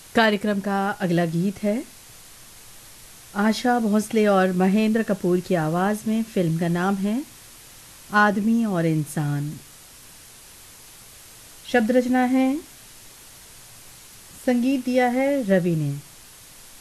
कार्यक्रम का अगला गीत है आशा भोसले और महेंद्र कपूर की आवाज़ में। फिल्म का नाम है आदमी और इंसान। शब्द रचना है, संगीत दिया है रवि ने।